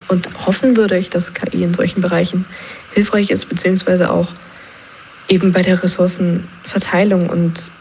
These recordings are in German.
Und hoffen würde ich, dass KI in solchen Bereichen hilfreich ist, beziehungsweise auch eben bei der Ressourcenverteilung und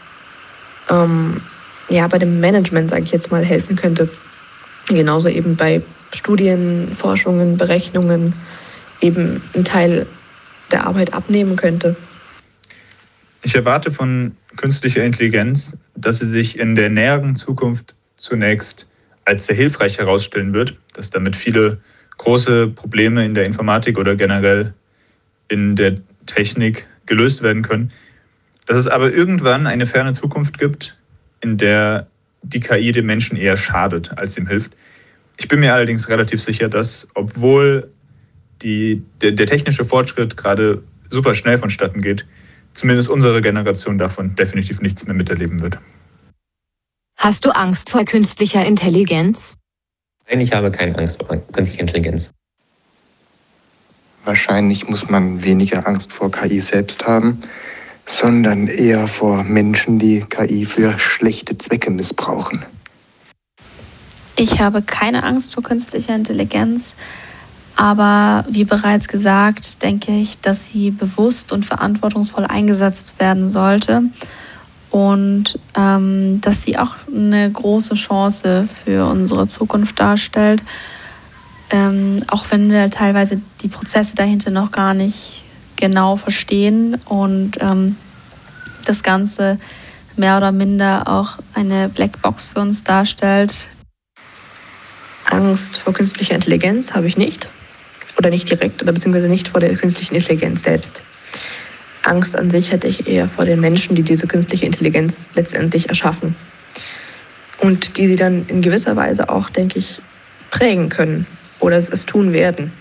bei dem Management, sage ich jetzt mal, helfen könnte. Genauso eben bei Studien, Forschungen, Berechnungen eben einen Teil der Arbeit abnehmen könnte. Ich erwarte von künstlicher Intelligenz, dass sie sich in der näheren Zukunft zunächst als sehr hilfreich herausstellen wird, dass damit viele große Probleme in der Informatik oder generell in der Technik gelöst werden können. Dass es aber irgendwann eine ferne Zukunft gibt, in der die KI dem Menschen eher schadet, als ihm hilft. Ich bin mir allerdings relativ sicher, dass, obwohl der technische Fortschritt gerade super schnell vonstatten geht, zumindest unsere Generation davon definitiv nichts mehr miterleben wird. Hast du Angst vor künstlicher Intelligenz? Nein, ich habe keine Angst vor künstlicher Intelligenz. Wahrscheinlich muss man weniger Angst vor KI selbst haben, sondern eher vor Menschen, die KI für schlechte Zwecke missbrauchen. Ich habe keine Angst vor künstlicher Intelligenz, aber wie bereits gesagt, denke ich, dass sie bewusst und verantwortungsvoll eingesetzt werden sollte und dass sie auch eine große Chance für unsere Zukunft darstellt, auch wenn wir teilweise die Prozesse dahinter noch gar nicht genau verstehen und das Ganze mehr oder minder auch eine Blackbox für uns darstellt. Angst vor künstlicher Intelligenz habe ich nicht. Oder nicht direkt, oder beziehungsweise nicht vor der künstlichen Intelligenz selbst. Angst an sich hätte ich eher vor den Menschen, die diese künstliche Intelligenz letztendlich erschaffen. Und die sie dann in gewisser Weise auch, denke ich, prägen können oder es tun werden.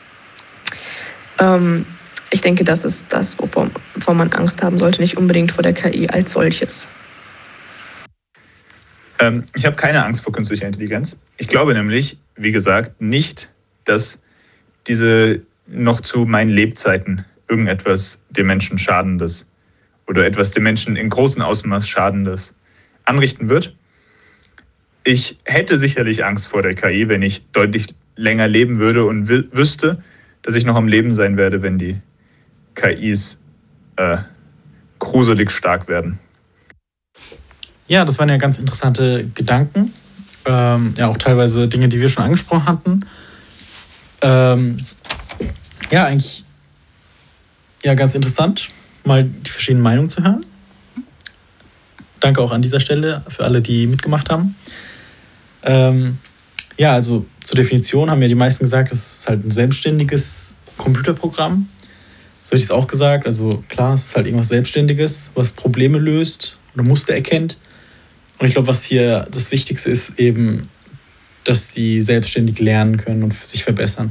Ich denke, das ist das, wovor man Angst haben sollte, nicht unbedingt vor der KI als solches. Ich habe keine Angst vor künstlicher Intelligenz. Ich glaube nämlich, wie gesagt, nicht, dass diese noch zu meinen Lebzeiten irgendetwas dem Menschen Schadendes oder etwas dem Menschen in großem Ausmaß Schadendes anrichten wird. Ich hätte sicherlich Angst vor der KI, wenn ich deutlich länger leben würde und wüsste, dass ich noch am Leben sein werde, wenn die KIs gruselig stark werden. Ja, das waren ja ganz interessante Gedanken. Auch teilweise Dinge, die wir schon angesprochen hatten. Eigentlich ganz interessant, mal die verschiedenen Meinungen zu hören. Danke auch an dieser Stelle für alle, die mitgemacht haben. Also zur Definition haben ja die meisten gesagt, es ist halt ein selbstständiges Computerprogramm. So hätte ich es auch gesagt. Also klar, es ist halt irgendwas Selbstständiges, was Probleme löst oder Muster erkennt. Und ich glaube, was hier das Wichtigste ist, eben, dass die selbstständig lernen können und sich verbessern.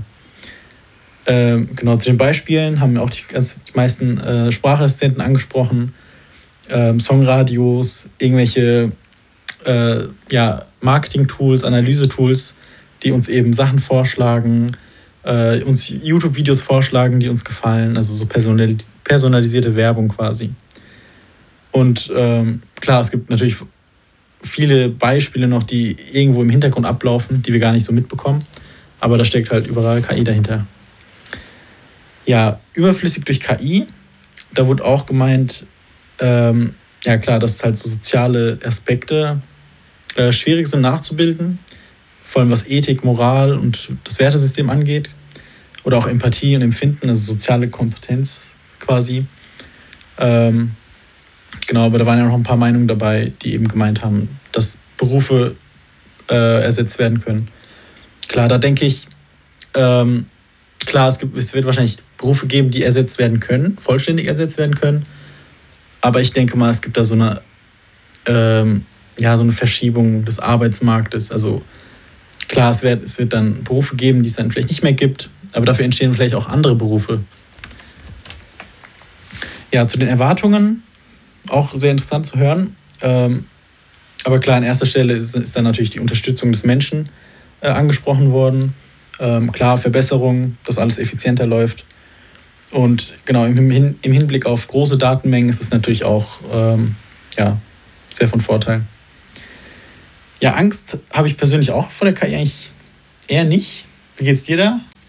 Zu den Beispielen haben auch die meisten Sprachassistenten angesprochen, Songradios, irgendwelche Marketing-Tools, Analyse-Tools, die uns eben Sachen vorschlagen, uns YouTube-Videos vorschlagen, die uns gefallen, also so personalisierte Werbung quasi. Und klar, es gibt natürlich viele Beispiele noch, die irgendwo im Hintergrund ablaufen, die wir gar nicht so mitbekommen, aber da steckt halt überall KI dahinter. Ja, überflüssig durch KI, da wurde auch gemeint, dass es halt so soziale Aspekte schwierig sind nachzubilden, vor allem was Ethik, Moral und das Wertesystem angeht oder auch Empathie und Empfinden, also soziale Kompetenz quasi. Aber da waren ja noch ein paar Meinungen dabei, die eben gemeint haben, dass Berufe ersetzt werden können. Klar, da denke ich, es wird wahrscheinlich Berufe geben, die ersetzt werden können, vollständig ersetzt werden können. Aber ich denke mal, es gibt da so eine Verschiebung des Arbeitsmarktes. Also klar, es wird dann Berufe geben, die es dann vielleicht nicht mehr gibt, aber dafür entstehen vielleicht auch andere Berufe. Ja, zu den Erwartungen auch sehr interessant zu hören. Aber klar, an erster Stelle ist dann natürlich die Unterstützung des Menschen angesprochen worden. Klar, Verbesserung, dass alles effizienter läuft. Und genau, im Hinblick auf große Datenmengen ist es natürlich auch sehr von Vorteil. Ja, Angst habe ich persönlich auch vor der KI eigentlich eher nicht. Wie geht's dir da?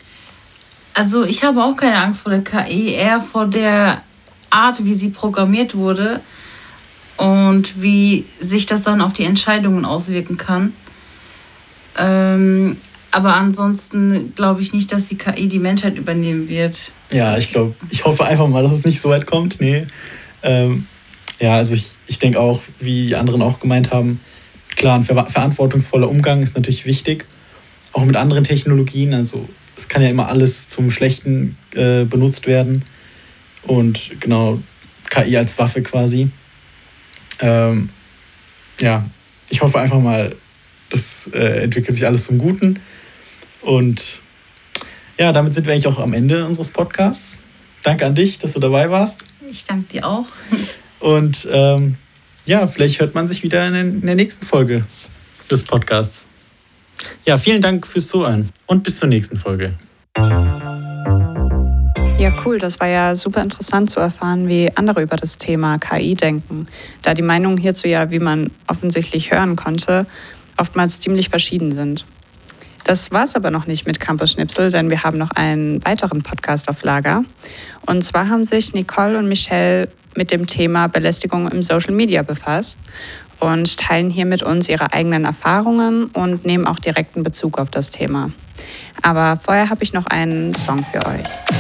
Also ich habe auch keine Angst vor der KI, eher vor der Art, wie sie programmiert wurde und wie sich das dann auf die Entscheidungen auswirken kann. Aber ansonsten glaube ich nicht, dass die KI die Menschheit übernehmen wird. Ja, ich hoffe einfach mal, dass es nicht so weit kommt. Nee. Also ich denke auch, wie die anderen auch gemeint haben, klar, ein verantwortungsvoller Umgang ist natürlich wichtig. Auch mit anderen Technologien. Also es kann ja immer alles zum Schlechten benutzt werden. Und genau, KI als Waffe quasi. Ich hoffe einfach mal, das entwickelt sich alles zum Guten. Und ja, damit sind wir eigentlich auch am Ende unseres Podcasts. Danke an dich, dass du dabei warst. Ich danke dir auch. Und vielleicht hört man sich wieder in der nächsten Folge des Podcasts. Ja, vielen Dank fürs Zuhören und bis zur nächsten Folge. Ja, cool. Das war ja super interessant zu erfahren, wie andere über das Thema KI denken. Da die Meinungen hierzu ja, wie man offensichtlich hören konnte, oftmals ziemlich verschieden sind. Das war's aber noch nicht mit Campus Schnipsel, denn wir haben noch einen weiteren Podcast auf Lager. Und zwar haben sich Nicole und Michelle mit dem Thema Belästigung im Social Media befasst und teilen hier mit uns ihre eigenen Erfahrungen und nehmen auch direkten Bezug auf das Thema. Aber vorher habe ich noch einen Song für euch.